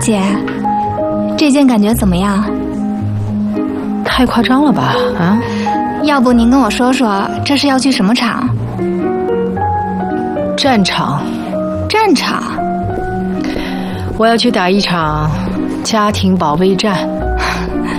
姐，这件感觉怎么样？ 太夸张了吧？啊？ 要不您跟我说说，这是要去什么场？ 战场。 战场？ 我要去打一场家庭保卫战。